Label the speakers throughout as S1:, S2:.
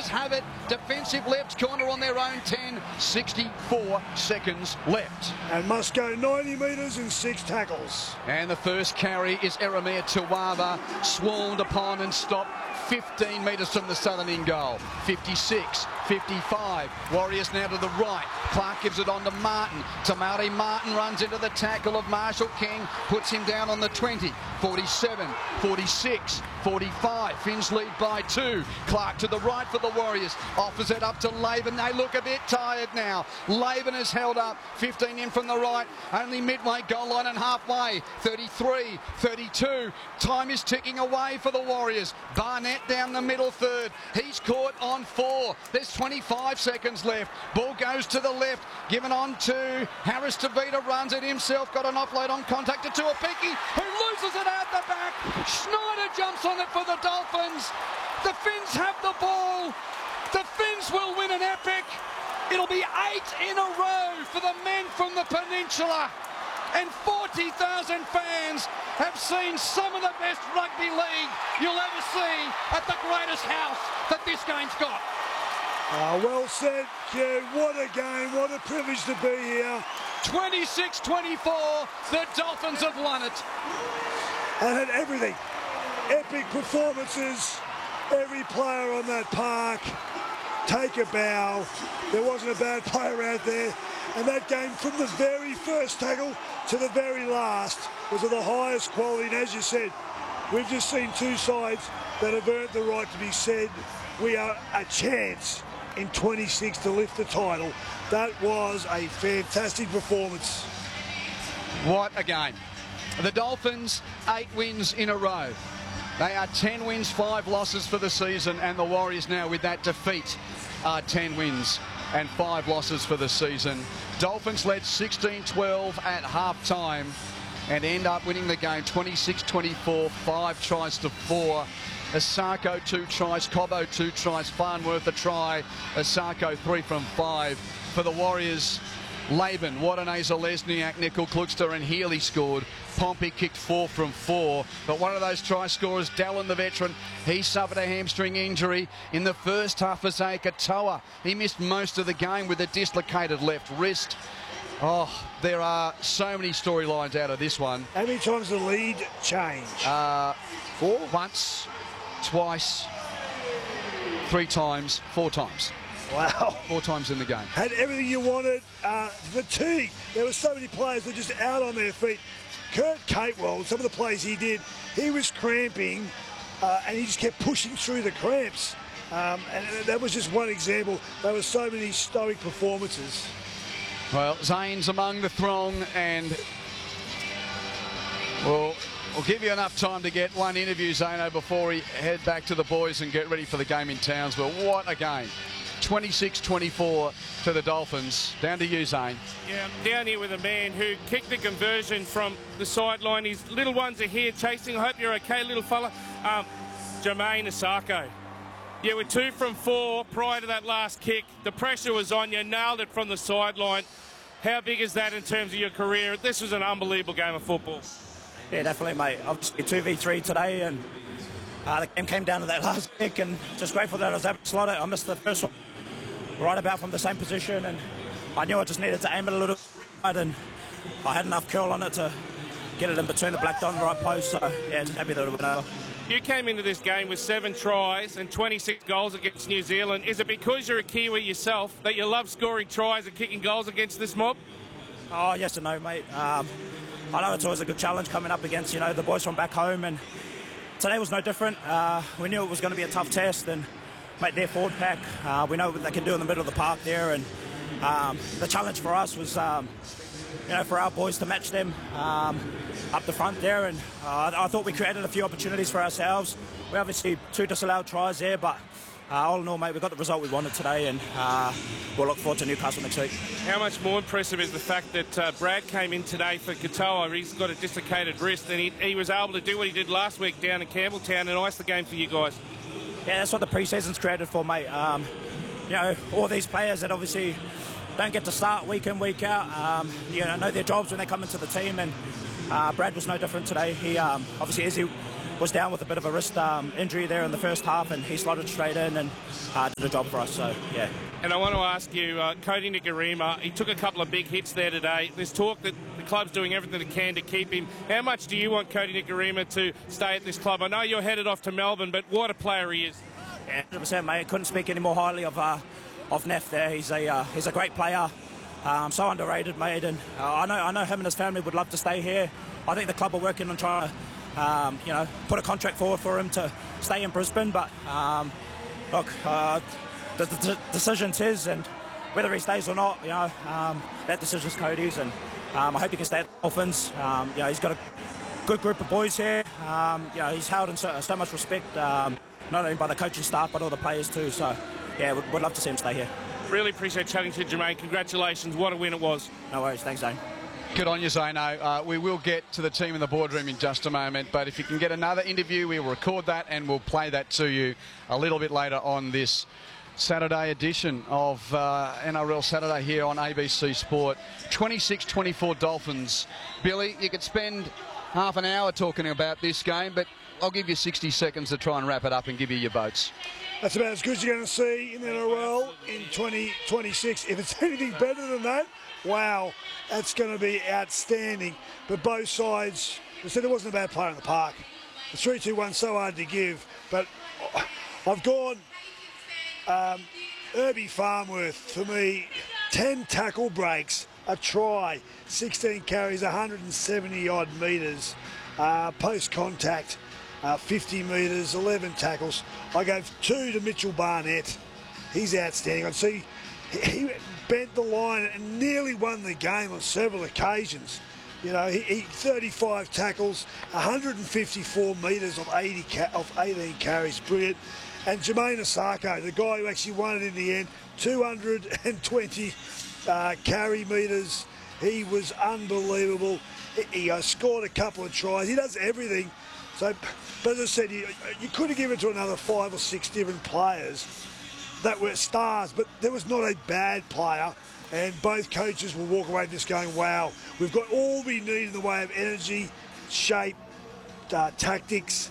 S1: have it. Defensive left corner on their own 10. 64 seconds left.
S2: And must go 90 metres in 6 tackles.
S1: And the first carry is Eremia Tuwaba, swarmed upon and stopped 15 metres from the southern end goal. 56, 55. Warriors now to the right. Clark gives it on to Martin. Tamari Martin runs into the tackle of Marshall King, puts him down on the 20. 47, 46, 45. Finns lead by 2. Clark to the right for the Warriors. Offers it up to Laban. They look a bit tired now. Laban is held up. 15 in from the right. Only midway goal line and halfway. 33, 32. Time is ticking away for the Warriors. Barnett down the middle third. He's caught on 4. There's 25 seconds left. Ball goes to the left. Given on to Harris. Tavita runs it himself. Got an offload on contact to Tuapiki, who loses it out the back. Schneider jumps on it for the Dolphins. The Finns have the ball. The Finns will win an epic. It'll be 8 in a row for the men from the peninsula. And 40,000 fans have seen some of the best rugby league you'll ever see at the greatest house that this game's got.
S2: Well said, Q. What a game. What a privilege to be here.
S1: 26-24, the Dolphins have won it.
S2: And had everything. Epic performances. Every player on that park. Take a bow. There wasn't a bad player out there. And that game, from the very first tackle to the very last, was of the highest quality. And as you said, we've just seen two sides that have earned the right to be said. We are a chance in 26 to lift the title. That was a fantastic performance.
S1: What a game. The Dolphins, 8 wins in a row. They are 10 wins, 5 losses for the season, and the Warriors now with that defeat are 10 wins and 5 losses for the season. Dolphins led 16-12 at half-time and end up winning the game 26-24, 5 tries to 4. Asako 2 tries, Cobbo 2 tries, Farnworth a try, Asako 3 from 5. For the Warriors, Laban, Wadaneza, Lesniak, Nickel, Klugster and Healy scored. Pompey kicked 4 from 4. But one of those try scorers, Dallin, the veteran, he suffered a hamstring injury in the first half. Isaiah Toa, he missed most of the game with a dislocated left wrist. Oh, there are so many storylines out of this one.
S2: How many times the lead changed?
S1: 4. Once, twice, 3 times, 4 times.
S2: Wow.
S1: 4 times in the game.
S2: Had everything you wanted. Fatigue. There were so many players that were just out on their feet. Kurt Catewell, some of the plays he did, he was cramping and he just kept pushing through the cramps. And that was just one example. There were so many stoic performances.
S1: Well, Zane's among the throng, and we'll give you enough time to get one interview, Zano, before we head back to the boys and get ready for the game in Townsville. What a game. 26-24 to the Dolphins. Down to you, Zane.
S3: Yeah, I'm down here with a man who kicked the conversion from the sideline. His little ones are here chasing. I hope you're okay, little fella. Jermaine Asako. Yeah, we're 2 from 4 prior to that last kick. The pressure was on you, nailed it from the sideline. How big is that in terms of your career? This was an unbelievable game of football.
S4: Yeah, definitely, mate. Obviously 2v3 today, and the game came down to that last kick, and just grateful that I was able to slot it. I missed the first one right about from the same position, and I knew I just needed to aim it a little bit, and I had enough curl on it to get it in between the black dot and the right post, so yeah, just happy that it went over.
S3: You came into this game with 7 tries and 26 goals against New Zealand. Is it because you're a Kiwi yourself that you love scoring tries and kicking goals against this mob?
S4: Oh, yes and no, mate. I know it's always a good challenge coming up against, you know, the boys from back home, and today was no different. We knew it was going to be a tough test, and mate, their forward pack, we know what they can do in the middle of the park there, and the challenge for us was, you know, for our boys to match them up the front there, and I thought we created a few opportunities for ourselves. We obviously 2 disallowed tries there, but all in all, mate, we got the result we wanted today, and we'll look forward to Newcastle next week.
S3: How much more impressive is the fact that Brad came in today for Katoa? He's got a dislocated wrist, and he was able to do what he did last week down in Campbelltown and ice the game for you guys.
S4: Yeah, that's what the pre-season's created for, mate. You know, all these players that obviously don't get to start week in, week out, you know their jobs when they come into the team, and Brad was no different today. He obviously, as he was down with a bit of a wrist injury there in the first half, and he slotted straight in and did a job for us. So yeah.
S3: And I want to ask you, Cody Nikorima, he took a couple of big hits there today. There's talk that the club's doing everything it can to keep him. How much do you want Cody Nikorima to stay at this club? I know you're headed off to Melbourne, but what a player he is.
S4: Yeah, 100%, mate. Couldn't speak any more highly of Neff there. He's a great player. So underrated, mate. And I know him and his family would love to stay here. I think the club are working on trying to, put a contract forward for him to stay in Brisbane. But look, the decision's his, and whether he stays or not, that decision's Cody's. And I hope he can stay at the Dolphins. He's got a good group of boys here. He's held in so much respect, not only by the coaching staff but all the players too. So yeah, we'd love to see him stay here.
S3: Really appreciate chatting to you, Jermaine. Congratulations. What a win it was.
S4: No worries. Thanks, Zane.
S1: Good on you, Zano. We will get to the team in the boardroom in just a moment, but if you can get another interview, we will record that and we'll play that to you a little bit later on this Saturday edition of NRL Saturday here on ABC Sport. 26-24 Dolphins. Billy, you could spend half an hour talking about this game, but I'll give you 60 seconds to try and wrap it up and give you your votes.
S2: That's about as good as you're going to see in the NRL in 2026. If it's anything better than that, wow, that's going to be outstanding. But both sides, I said there wasn't a bad player in the park. The 3-2-1 so hard to give, but I've gone Herbie Farnworth for me. 10 tackle breaks, a try, 16 carries, 170 odd metres, post contact. 50 metres, 11 tackles. I gave 2 to Mitchell Barnett. He's outstanding. I'd see he bent the line and nearly won the game on several occasions. He 35 tackles, 154 metres of 18 carries. Brilliant. And Jermaine Asako, the guy who actually won it in the end, 220 carry metres. He was unbelievable. He scored a couple of tries. He does everything. So, but as I said, you could have given it to another 5 or 6 different players that were stars, but there was not a bad player, and both coaches will walk away just going, wow, we've got all we need in the way of energy, shape, tactics,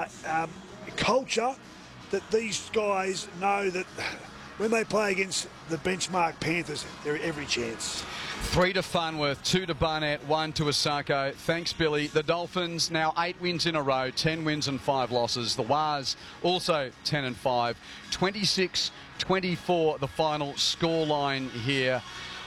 S2: culture, that these guys know that when they play against the benchmark Panthers, they're every chance.
S1: 3 to Farnworth, 2 to Barnett, 1 to Asako. Thanks, Billy. The Dolphins now 8 wins in a row, 10 wins and 5 losses. The Wars also 10 and 5. 26-24 the final scoreline here.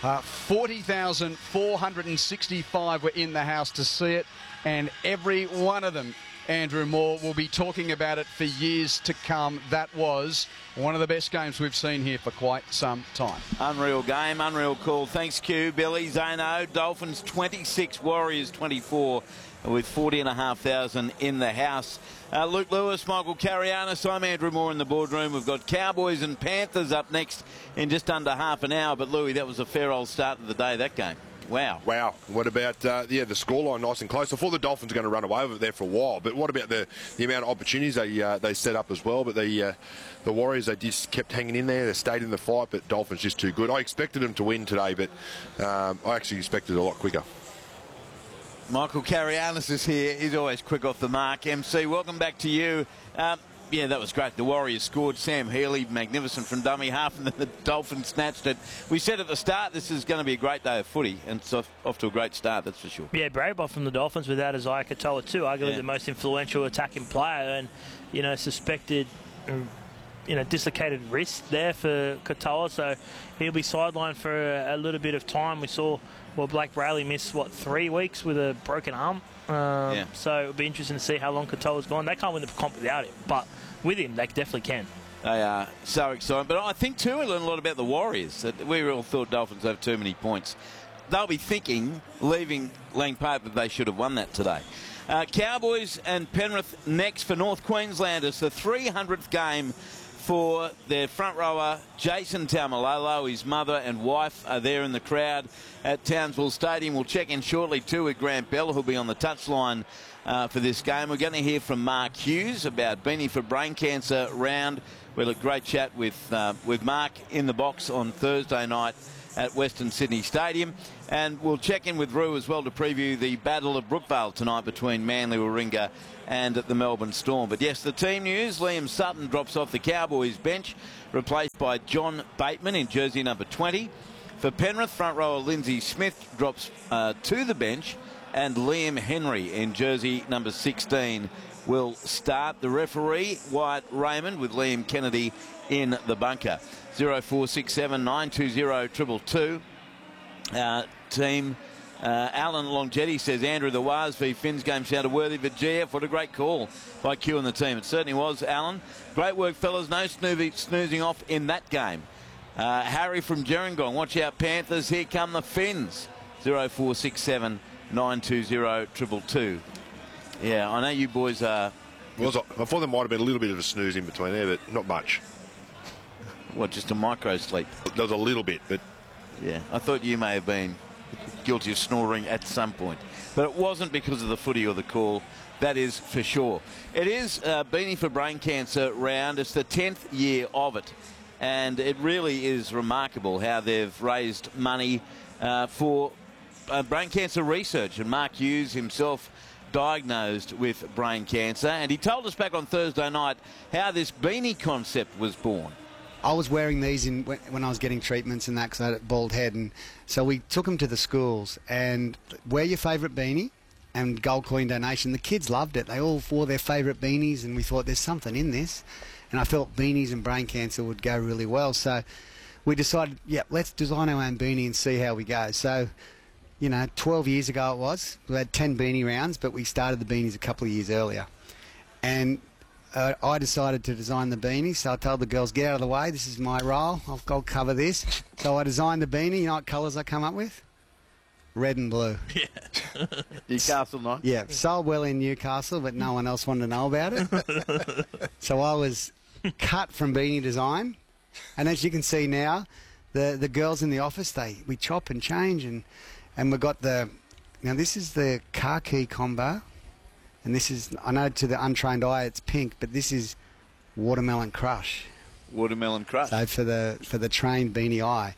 S1: 40,465 were in the house to see it, and every one of them, Andrew Moore, will be talking about it for years to come. That was one of the best games we've seen here for quite some time.
S5: Unreal game, unreal call. Thanks, Q, Billy, Zano. Dolphins 26, Warriors 24, with 40,500 in the house. Luke Lewis, Michael Carianis, I'm Andrew Moore in the boardroom. We've got Cowboys and Panthers up next in just under half an hour. But, Louis, that was a fair old start of the day, that game. Wow.
S6: Wow. What about, the scoreline nice and close? I thought the Dolphins were going to run away with it there for a while, but what about the amount of opportunities they set up as well? But the Warriors, they just kept hanging in there. They stayed in the fight, but Dolphins just too good. I expected them to win today, but I actually expected it a lot quicker.
S5: Michael Carianis is here. He's always quick off the mark. MC, welcome back to you. Yeah, that was great. The Warriors scored. Sam Healy, magnificent from dummy half, and then the Dolphins snatched it. We said at the start this is going to be a great day of footy, and it's off to a great start, that's for sure. Yeah,
S7: brave off from the Dolphins without Isaiah Katoa too, arguably the most influential attacking player, and suspected dislocated wrist there for Katoa, so he'll be sidelined for a little bit of time. We saw Blake Brayley miss 3 weeks with a broken arm. So it'll be interesting to see how long Katoa's gone. They can't win the comp without him, but with him, they definitely can.
S5: They are so excited. But I think, too, we learned a lot about the Warriors. That we all thought Dolphins have too many points. They'll be thinking, leaving Lang Park, that they should have won that today. Cowboys and Penrith next for North Queenslanders. The 300th game for their front rower, Jason Taumalolo. His mother and wife are there in the crowd at Townsville Stadium. We'll check in shortly, too, with Grant Bell, who'll be on the touchline for this game. We're going to hear from Mark Hughes about Beanie for Brain Cancer round. We had a great chat with Mark in the box on Thursday night at Western Sydney Stadium. And we'll check in with Roo as well to preview the Battle of Brookvale tonight between Manly Warringah and the Melbourne Storm. But yes, the team news: Liam Sutton drops off the Cowboys bench, replaced by John Bateman in jersey number 20. For Penrith, front rower Lindsay Smith drops to the bench, and Liam Henry in jersey number 16 will start. The referee, Wyatt Raymond, with Liam Kennedy in the bunker. 0467 920 222. Team Alan Longjetti says Andrew the Waz v Finn's game sounded worthy of a GF. What a great call by Q and the team. It certainly was, Alan. Great work, fellas. No snoozing off in that game. Harry from Gerringong, watch out Panthers, here come the Finns. 0467 920 222. Yeah, I know you boys are...
S6: I thought there might have been a little bit of a snooze in between there, but not much.
S5: What, just a micro sleep?
S6: There was a little bit, but...
S5: Yeah, I thought you may have been guilty of snoring at some point. But it wasn't because of the footy or the call, that is for sure. It is Beanie for Brain Cancer round. It's the 10th year of it. And it really is remarkable how they've raised money for brain cancer research. And Mark Hughes himself diagnosed with brain cancer. And he told us back on Thursday night how this beanie concept was born.
S8: I was wearing these when I was getting treatments and that because I had a bald head. And so we took them to the schools and wear your favourite beanie and gold coin donation. The kids loved it. They all wore their favourite beanies and we thought there's something in this. And I felt beanies and brain cancer would go really well. So we decided, yeah, let's design our own beanie and see how we go. So, 12 years ago it was. We had 10 beanie rounds, but we started the beanies a couple of years earlier. And I decided to design the beanie, so I told the girls, get out of the way, this is my role, I'll cover this. So I designed the beanie. You know what colours I come up with? Red and blue.
S5: Yeah. Newcastle night?
S8: Yeah, sold well in Newcastle, but no one else wanted to know about it. So I was cut from beanie design, and as you can see now, the girls in the office, we chop and change, and we've got now this is the khaki combo. And this is, I know to the untrained eye it's pink, but this is watermelon crush.
S5: Watermelon crush.
S8: So for the trained beanie eye.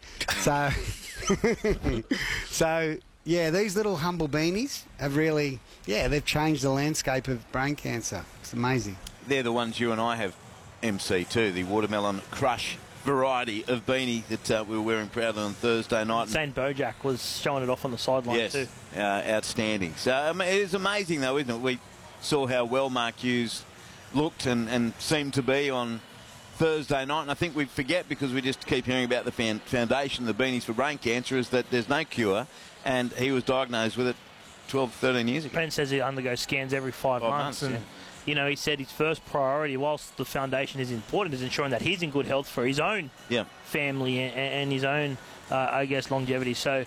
S8: So yeah, these little humble beanies have really, they've changed the landscape of brain cancer. It's amazing.
S5: They're the ones you and I have MC too, the watermelon crush variety of beanie that we were wearing proudly on Thursday night.
S7: Zane Bojack was showing it off on the sideline too.
S5: Yes, outstanding. So it is amazing though, isn't it? We saw how well Mark Hughes looked and seemed to be on Thursday night, and I think we forget because we just keep hearing about the foundation, the Beanies for Brain Cancer, is that there's no cure, and he was diagnosed with it 12, 13 years ago.
S7: Ben says he undergoes scans every 5 months, and he said his first priority, whilst the foundation is important, is ensuring that he's in good health for his own family and his own, longevity. So,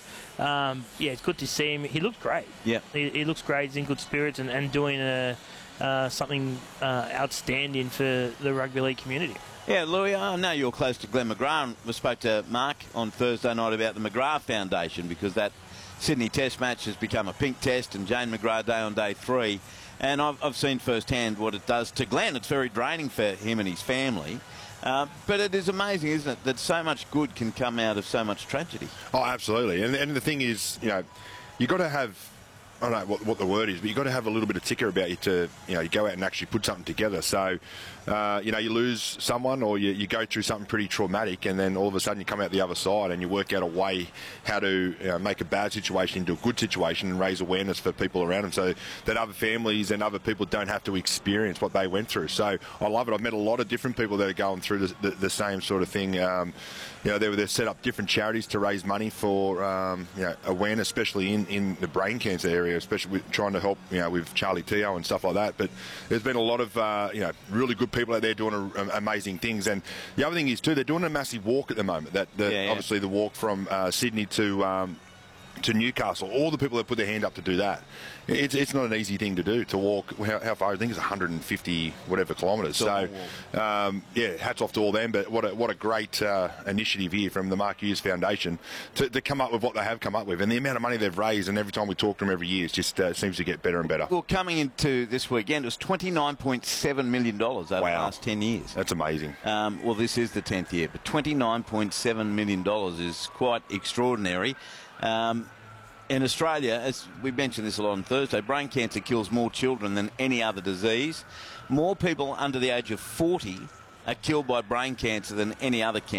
S7: it's good to see him. He looks great.
S5: Yeah,
S7: he looks great. He's in good spirits and doing something outstanding for the rugby league community.
S5: Yeah, Louis, I know you're close to Glenn McGrath. We spoke to Mark on Thursday night about the McGrath Foundation because that Sydney Test match has become a pink test, and Jane McGrath Day on day 3. And I've seen firsthand what it does to Glenn. It's very draining for him and his family. But it is amazing, isn't it, that so much good can come out of so much tragedy.
S6: Oh, absolutely. And the thing is, you've got to have, I don't know what the word is, but you've got to have a little bit of ticker about you to, you go out and actually put something together. So, you lose someone or you go through something pretty traumatic, and then all of a sudden you come out the other side and you work out a way how to make a bad situation into a good situation and raise awareness for people around them so that other families and other people don't have to experience what they went through. So I love it. I've met a lot of different people that are going through the same sort of thing. They've set up different charities to raise money for awareness, especially in the brain cancer area, especially with trying to help with Charlie Teo and stuff like that. But there's been a lot of really good people out there doing amazing things. And the other thing is too, they're doing a massive walk at the moment. Obviously the walk from Sydney to to Newcastle, all the people that put their hand up to do that. It's not an easy thing to do, to walk, how far? I think it's 150 whatever kilometres. So, yeah, hats off to all them, but what a great initiative here from the Mark Hughes Foundation to come up with what they have come up with. And the amount of money they've raised, and every time we talk to them every year, it just seems to get better and better.
S5: Well, coming into this weekend, it was $29.7 million over the last 10 years.
S6: That's amazing.
S5: Well, this is the 10th year, but $29.7 million is quite extraordinary. In Australia, as we mentioned this a lot on Thursday, brain cancer kills more children than any other disease. More people under the age of 40 are killed by brain cancer than any other cancer.